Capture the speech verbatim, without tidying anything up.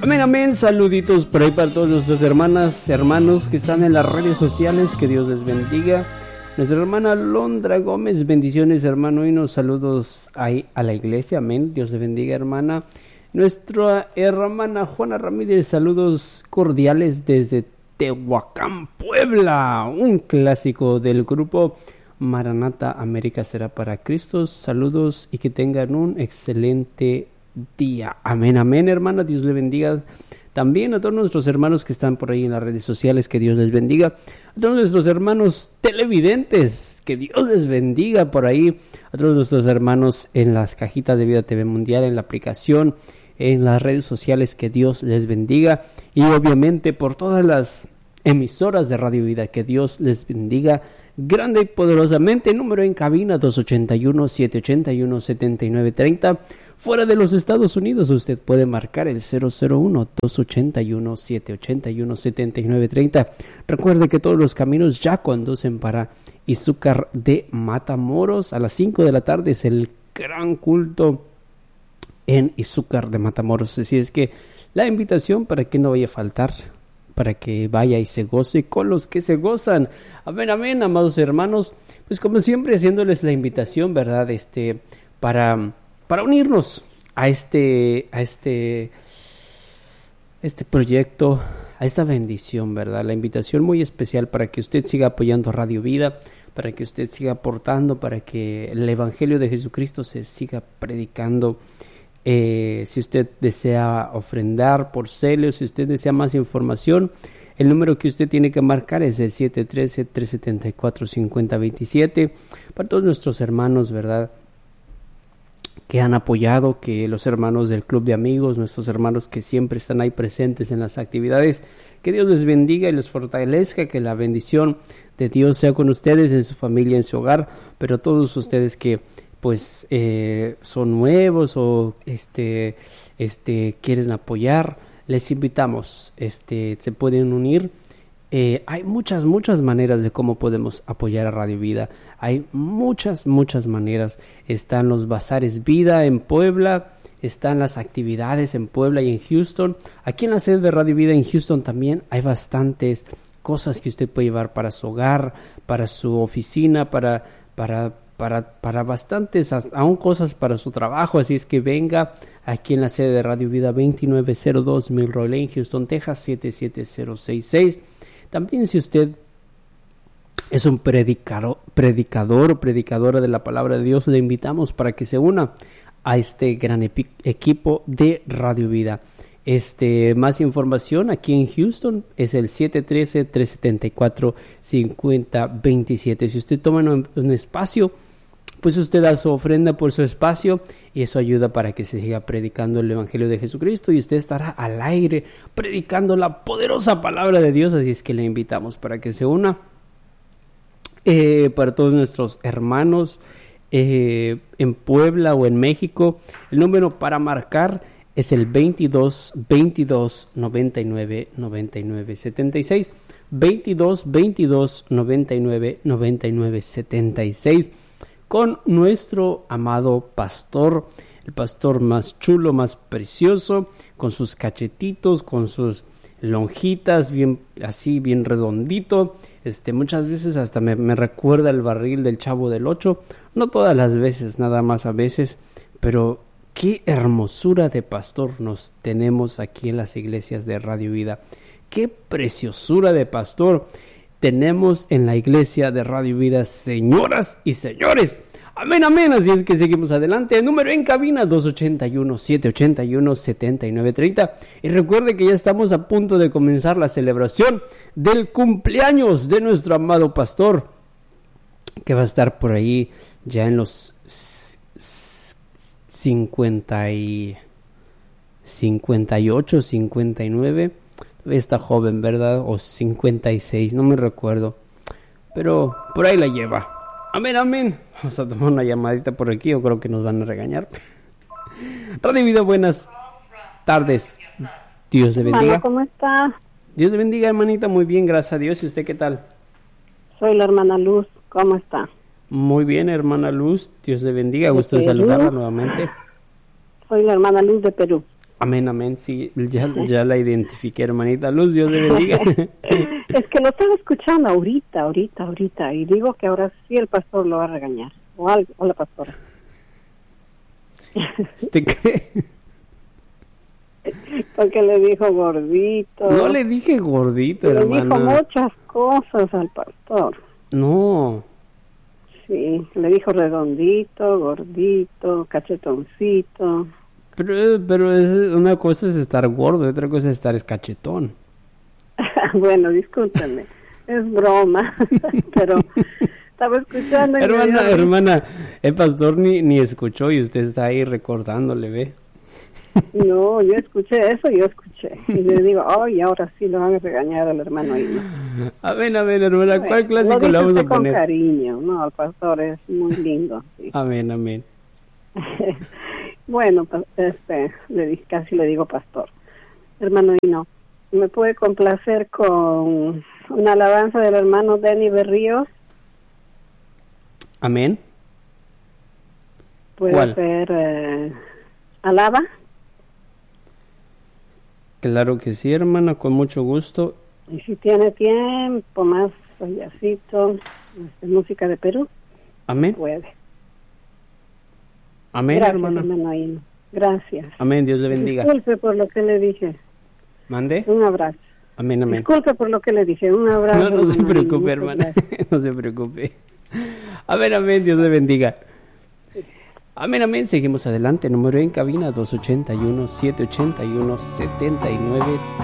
Amén, amén, saluditos por ahí para todos nuestras hermanas, hermanos que están en las redes sociales, que Dios les bendiga. Nuestra hermana Londra Gómez, bendiciones hermano, y nos saludos ahí a la iglesia, amén, Dios les bendiga hermana. Nuestra hermana Juana Ramírez, saludos cordiales desde Tehuacán, Puebla, un clásico del grupo Maranata, América será para Cristo. Saludos y que tengan un excelente día. Amén, amén, hermana. Dios le bendiga también a todos nuestros hermanos que están por ahí en las redes sociales. Que Dios les bendiga. A todos nuestros hermanos televidentes. Que Dios les bendiga por ahí. A todos nuestros hermanos en las cajitas de Vida T V Mundial, en la aplicación, en las redes sociales. Que Dios les bendiga. Y obviamente por todas las emisoras de Radio Vida. Que Dios les bendiga grande y poderosamente. Número en cabina dos ocho uno, siete ocho uno, siete nueve tres cero. Fuera de los Estados Unidos usted puede marcar el cero cero uno, dos ocho uno, siete ocho uno, siete nueve tres cero. Recuerde que todos los caminos ya conducen para Izúcar de Matamoros. A las cinco de la tarde es el gran culto en Izúcar de Matamoros. Así es que la invitación para que no vaya a faltar, para que vaya y se goce con los que se gozan. Amén, amén, amados hermanos. Pues como siempre haciéndoles la invitación, ¿verdad? Este, para, para unirnos a este, a este, este proyecto, a esta bendición, ¿verdad? La invitación muy especial para que usted siga apoyando Radio Vida, para que usted siga aportando, para que el Evangelio de Jesucristo se siga predicando. Eh, si usted desea ofrendar por Celio, si usted desea más información, el número que usted tiene que marcar es el siete uno tres, tres siete cuatro, cinco cero dos siete. Para todos nuestros hermanos, ¿verdad?, que han apoyado, que los hermanos del Club de Amigos, nuestros hermanos que siempre están ahí presentes en las actividades, que Dios les bendiga y les fortalezca, que la bendición de Dios sea con ustedes, en su familia, en su hogar, pero todos ustedes que pues eh, son nuevos o este, este, quieren apoyar, les invitamos, este, se pueden unir. Eh, hay muchas, muchas maneras de cómo podemos apoyar a Radio Vida. Hay muchas, muchas maneras. Están los bazares Vida en Puebla, están las actividades en Puebla y en Houston. Aquí en la sede de Radio Vida en Houston también hay bastantes cosas que usted puede llevar para su hogar, para su oficina, para... para Para, para bastantes, aún cosas para su trabajo. Así es que venga aquí en la sede de Radio Vida, veintinueve cero dos Milroy Lane, Houston, Texas, siete siete cero seis seis. También si usted es un predicador, predicador o predicadora de la palabra de Dios, le invitamos para que se una a este gran epi- equipo de Radio Vida. Este, más información aquí en Houston es el siete uno tres, tres siete cuatro, cinco cero dos siete. Si usted toma un, un espacio, pues usted da su ofrenda por su espacio y eso ayuda para que se siga predicando el Evangelio de Jesucristo y usted estará al aire predicando la poderosa palabra de Dios. Así es que le invitamos para que se una. Eh, para todos nuestros hermanos eh, en Puebla o en México, el número para marcar es el veintidós, veintidós, noventa y nueve, noventa y nueve, setenta y seis, veintidós, veintidós, noventa y nueve, noventa y nueve, setenta y seis, con nuestro amado pastor, el pastor más chulo, más precioso, con sus cachetitos, con sus lonjitas, bien así, bien redondito. Este, muchas veces hasta me, me recuerda el barril del Chavo del Ocho, no todas las veces, nada más a veces, pero qué hermosura de pastor nos tenemos aquí en las iglesias de Radio Vida. Qué preciosura de pastor tenemos en la iglesia de Radio Vida, señoras y señores. Amén, amén. Así es que seguimos adelante. El número en cabina dos ocho uno, siete ocho uno, siete nueve tres cero. Y recuerde que ya estamos a punto de comenzar la celebración del cumpleaños de nuestro amado pastor, que va a estar por ahí ya en los cincuenta y cincuenta y ocho, cincuenta y nueve. Todavía está joven, ¿verdad? O cincuenta y seis, no me recuerdo, pero por ahí la lleva. Amén, amén. Vamos a tomar una llamadita por aquí, yo creo que nos van a regañar. Radio Vida, buenas tardes. Dios le bendiga. Hermano, ¿cómo está? Dios le bendiga, hermanita. Muy bien, gracias a Dios. ¿Y usted qué tal? Soy la hermana Luz. ¿Cómo está? Muy bien, hermana Luz. Dios le bendiga. Gusto de saludarla nuevamente. Soy la hermana Luz de Perú. Amén, amén. Sí, ya, ya la identifiqué, hermanita Luz. Dios le bendiga. Es que lo estaba escuchando ahorita, ahorita, ahorita. Y digo que ahora sí el pastor lo va a regañar. O, algo, o la pastora. ¿Usted cree? Porque le dijo gordito. No le dije gordito, le hermana. Le dijo muchas cosas al pastor. No. Sí, le dijo redondito, gordito, cachetoncito. Pero, pero es, una cosa es estar gordo y otra cosa es estar escachetón. Bueno, discúlpenme, es broma, pero estaba escuchando. Y hermana, me... hermana, el pastor ni, ni escuchó y usted está ahí recordándole, ¿ve? No, yo escuché eso, yo escuché. Y le digo, oh, y ahora sí lo van a regañar al hermano Hino. Amén, amén, hermana. Bueno, ¿cuál clásico le vamos a poner? Con cariño, no, el pastor es muy lindo. Sí. Amén, amén. Bueno, este, le di, casi le digo pastor. Hermano Hino, ¿me puede complacer con una alabanza del hermano Denny Berríos? Amén. ¿Puede ¿Cuál? ser eh, Alaba? Claro que sí, hermana, con mucho gusto. Y si tiene tiempo, más payasito, este, música de Perú, amén. Puede. Amén, Gracias, hermana. hermano Hino. Gracias. Amén, Dios le bendiga. Disculpe por lo que le dije. ¿Mande? Un abrazo. Amén, amén. Disculpe por lo que le dije. Un abrazo. No, no se preocupe, Hino. hermana. No se preocupe. Amén, amén, Dios le bendiga. Amén, amén. Seguimos adelante. Número en cabina dos ocho uno, siete ocho uno, siete nueve